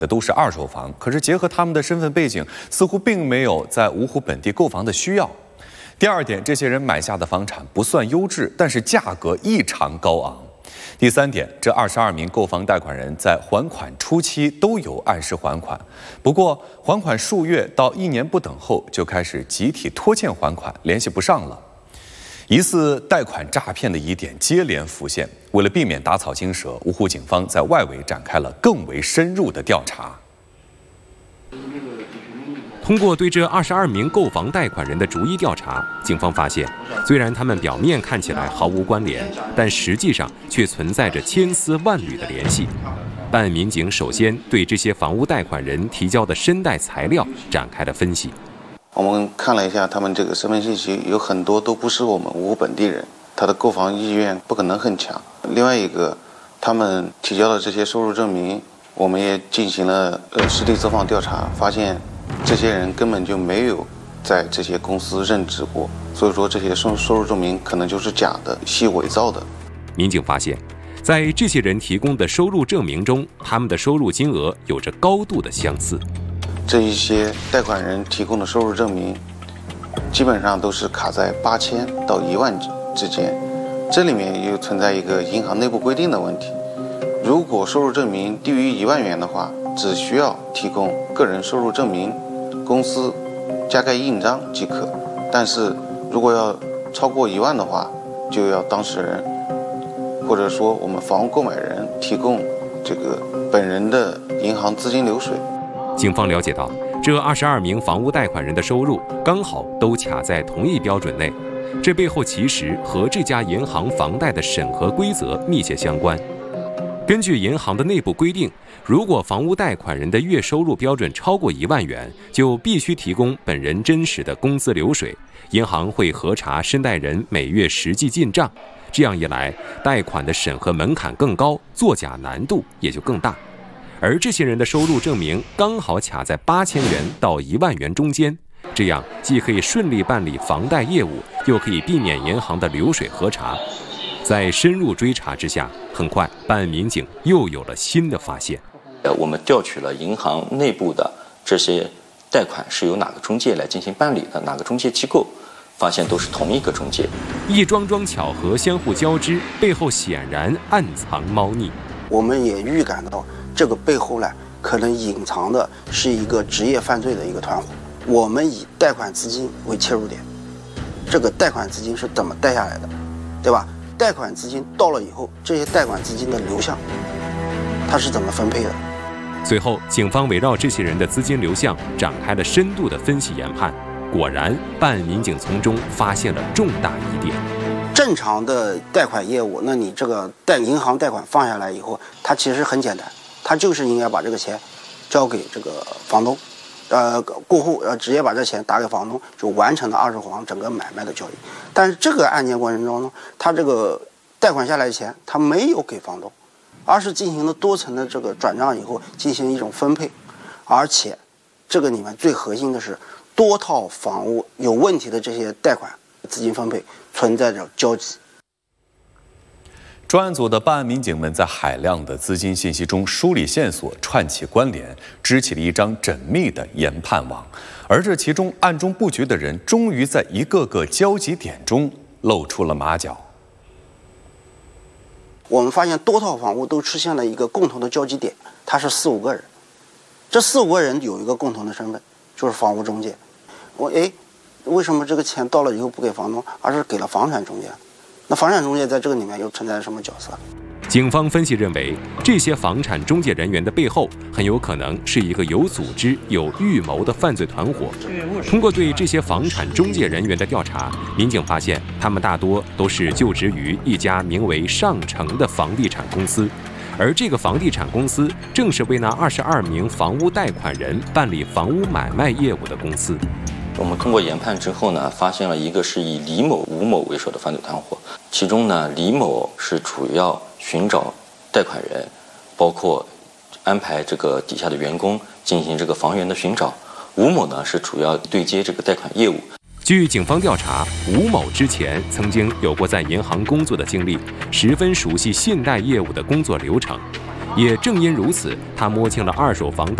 的都是二手房，可是结合他们的身份背景，似乎并没有在芜湖本地购房的需要。第二点，这些人买下的房产不算优质，但是价格异常高昂。第三点，这22名购房贷款人在还款初期都有按时还款，不过还款数月到1年不等后，就开始集体拖欠还款，联系不上了。疑似贷款诈骗的疑点接连浮现，为了避免打草惊蛇，芜湖警方在外围展开了更为深入的调查。 通过对这22名购房贷款人的逐一调查，警方发现，虽然他们表面看起来毫无关联，但实际上却存在着千丝万缕的联系。办案民警首先对这些房屋贷款人提交的申贷材料展开了分析。 我们看了一下，他们这个身份信息有很多都不是我们芜湖本地人，他的购房意愿不可能很强。另外一个，他们提交的这些收入证明，我们也进行了实地走访调查，发现这些人根本就没有在这些公司任职过，所以说这些收入证明可能就是假的、系伪造的。 民警发现，在这些人提供的收入证明中，他们的收入金额有着高度的相似。 这一些贷款人提供的收入证明，基本上都是卡在8000到1万之间。这里面又存在一个银行内部规定的问题：如果收入证明低于1万元的话，只需要提供个人收入证明、公司加盖印章即可；但是如果要超过1万的话，就要当事人或者说我们房屋购买人提供这个本人的银行资金流水。 警方了解到，这22名房屋贷款人的收入刚好都卡在同一标准内，这背后其实和这家银行房贷的审核规则密切相关。根据银行的内部规定，如果房屋贷款人的月收入标准超过1万元，就必须提供本人真实的工资流水，银行会核查申贷人每月实际进账。这样一来，贷款的审核门槛更高，作假难度也就更大。而这些人的收入证明刚好卡在8000元到1万元中间，这样既可以顺利办理房贷业务，又可以避免银行的流水核查。在深入追查之下，很快办案民警又有了新的发现。 我们调取了银行内部的这些贷款是由哪个中介来进行办理的，哪个中介机构，发现都是同一个中介。 一桩桩巧合相互交织，背后显然暗藏猫腻。 我们也预感到这个背后呢，可能隐藏的是一个职业犯罪的一个团伙。我们以贷款资金为切入点，这个贷款资金是怎么贷下来的，对吧？贷款资金到了以后，这些贷款资金的流向，它是怎么分配的？ 随后，警方围绕这些人的资金流向展开了深度的分析研判。果然，办案民警从中发现了重大疑点。 正常的贷款业务，那你这个银行贷款放下来以后，它其实很简单，它就是应该把这个钱交给这个房东，过户直接把这钱打给房东，就完成了二手房整个买卖的交易。但是这个案件过程中呢，他这个贷款下来的钱，他没有给房东，而是进行了多层的这个转账以后进行一种分配，而且这个里面最核心的是多套房屋有问题的这些贷款资金分配存在着交集。 专案组的办案民警们在海量的资金信息中梳理线索，串起关联，织起了一张缜密的研判网。而这其中暗中布局的人，终于在一个个交集点中露出了马脚。 我们发现多套房屋都出现了一个共同的交集点，它是4、5个人。这4、5个人有一个共同的身份，就是房屋中介。为什么这个钱到了以后不给房东，而是给了房产中介？那房产中介在这个里面又存在什么角色？ 警方分析认为，这些房产中介人员的背后很有可能是一个有组织、有预谋的犯罪团伙。通过对这些房产中介人员的调查，民警发现他们大多都是就职于一家名为上城的房地产公司，而这个房地产公司正是为那22名房屋贷款人办理房屋买卖业务的公司。 我们通过研判之后呢，发现了一个是以李某、吴某为首的犯罪团伙。其中呢，李某是主要寻找贷款人，包括安排这个底下的员工进行这个房源的寻找。吴某呢是主要对接这个贷款业务。 据警方调查，吴某之前曾经有过在银行工作的经历，十分熟悉信贷业务的工作流程。 也正因如此，他摸清了二手房贷